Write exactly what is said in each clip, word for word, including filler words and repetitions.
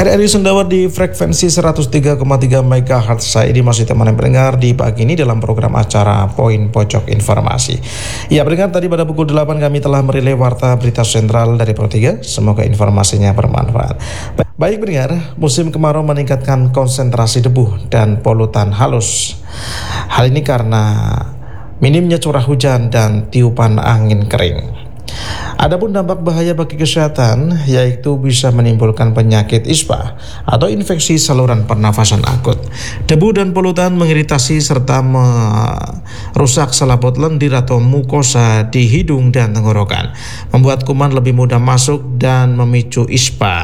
R R I Sendawar di frekuensi seratus tiga koma tiga megahertz. Saya ini masih teman yang pendengar di pagi ini dalam program acara Poin Pojok Informasi. Ya, pendengar, tadi pada pukul delapan kami telah merilai warta berita sentral dari Pro tiga. Semoga informasinya bermanfaat. Baik pendengar, musim kemarau meningkatkan konsentrasi debu dan polutan halus. Hal ini karena minimnya curah hujan dan tiupan angin kering. Adapun dampak bahaya bagi kesehatan yaitu bisa menimbulkan penyakit ispa atau infeksi saluran pernafasan akut. Debu dan polutan mengiritasi serta merusak selaput lendir atau mukosa di hidung dan tenggorokan, membuat kuman lebih mudah masuk dan memicu ispa.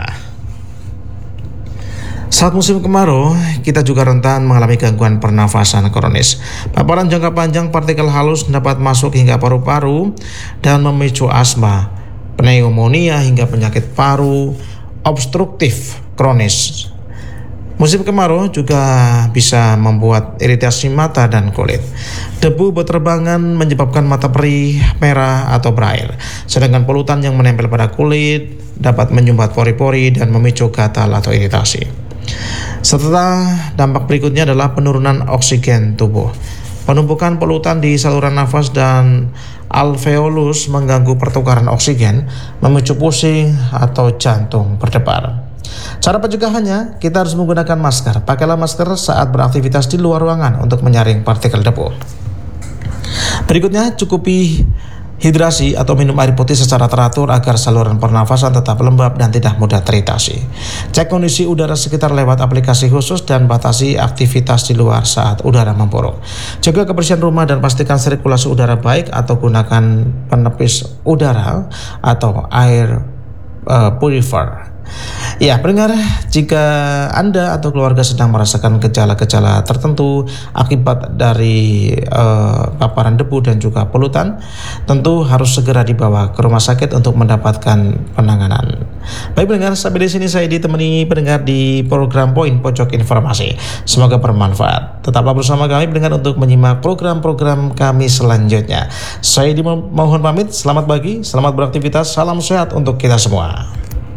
Saat musim kemarau, kita juga rentan mengalami gangguan pernafasan kronis. Paparan jangka panjang partikel halus dapat masuk hingga paru-paru dan memicu asma, pneumonia hingga penyakit paru obstruktif kronis. Musim kemarau juga bisa membuat iritasi mata dan kulit. Debu berterbangan menyebabkan mata perih, merah, atau berair. Sedangkan polutan yang menempel pada kulit dapat menyumbat pori-pori dan memicu gatal atau iritasi. Setelah dampak berikutnya adalah penurunan oksigen tubuh. Penumpukan polutan di saluran nafas dan alveolus mengganggu pertukaran oksigen, memicu pusing atau jantung berdebar. Cara pencegahannya, kita harus menggunakan masker. Pakailah masker saat beraktivitas di luar ruangan untuk menyaring partikel debu. Berikutnya, cukupi hidrasi atau minum air putih secara teratur agar saluran pernafasan tetap lembab dan tidak mudah teritasi. Cek kondisi udara sekitar lewat aplikasi khusus dan batasi aktivitas di luar saat udara memburuk. Jaga kebersihan rumah dan pastikan sirkulasi udara baik atau gunakan penepis udara atau air uh, purifier. Ya, pendengar, jika Anda atau keluarga sedang merasakan gejala-gejala tertentu akibat dari uh, paparan debu dan juga polutan, tentu harus segera dibawa ke rumah sakit untuk mendapatkan penanganan. Baik pendengar, sampai di sini saya ditemani pendengar di program Poin Pojok Informasi. Semoga bermanfaat. Tetaplah bersama kami pendengar untuk menyimak program-program kami selanjutnya. Saya dimohon pamit, selamat pagi, selamat beraktivitas, salam sehat untuk kita semua.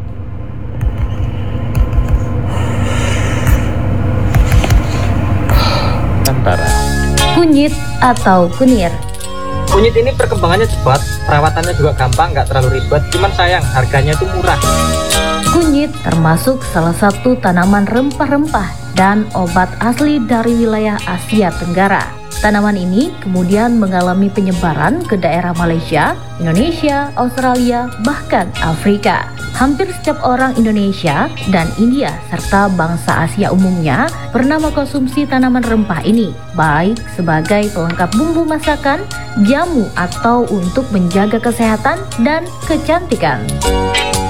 Kunyit atau kunir. Kunyit ini perkembangannya cepat, perawatannya juga gampang, nggak terlalu ribet, cuman sayang harganya itu murah. Kunyit termasuk salah satu tanaman rempah-rempah dan obat asli dari wilayah Asia Tenggara. Tanaman ini kemudian mengalami penyebaran ke daerah Malaysia, Indonesia, Australia, bahkan Afrika. Hampir setiap orang Indonesia dan India serta bangsa Asia umumnya pernah mengkonsumsi tanaman rempah ini, baik sebagai pelengkap bumbu masakan, jamu, atau untuk menjaga kesehatan dan kecantikan.